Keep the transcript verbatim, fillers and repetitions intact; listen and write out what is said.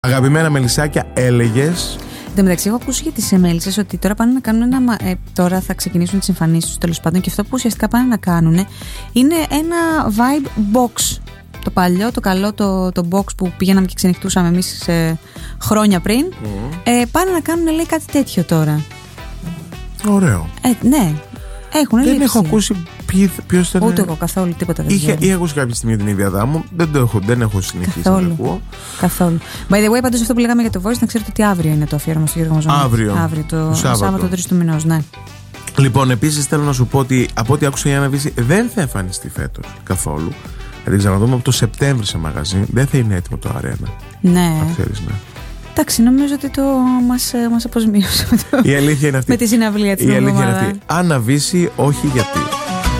Αγαπημένα Μελισσάκια, έλεγες. Εν τω μεταξύ, έχω ακούσει για τις μέλισσες ότι τώρα πάνε να κάνουν ένα. Ε, τώρα θα ξεκινήσουν τις εμφανίσεις τους τέλος πάντων, και αυτό που ουσιαστικά πάνε να κάνουν είναι ένα vibe box. Το παλιό, το καλό, το, το box που πηγαίναμε και ξενυχτούσαμε εμείς ε, χρόνια πριν. Mm. Ε, πάνε να κάνουν, λέει, κάτι τέτοιο τώρα. Ωραίο. Ε, ναι. Έχουν δεν λήξει. έχω ακούσει ποιος ήταν. Ούτε εγώ καθόλου, τίποτα δεν Είχε, είχα ακούσει κάποια στιγμή την ίδια δάμου. Δεν το έχω, δεν έχω συνεχίσει καθόλου. να ακούω. Καθόλου. By the way, πάντως αυτό που λέγαμε για το Voice, να ξέρετε ότι αύριο είναι το αφιέρωμα στο Γιώργο Μαζονάκη. Αύριο. Αύριο, το, το Σάββατο. Σάββατο τρεις του μηνός, ναι. Λοιπόν, επίσης θέλω να σου πω ότι από ό,τι άκουσα η Άννα Βύση δεν θα εμφανιστεί φέτος καθόλου. Θα την ξαναδούμε από το Σεπτέμβρη σε μαγαζί. Δεν θα είναι έτοιμο το αρένα. Ναι. Να ξέρεις, ναι. Εντάξει, νομίζω ότι το μας, μας αποσμίωσε. Η αλήθεια είναι αυτή. Με τη συναυλία της. Η αλήθεια είναι αυτή. Άννα Βύση, όχι γιατί.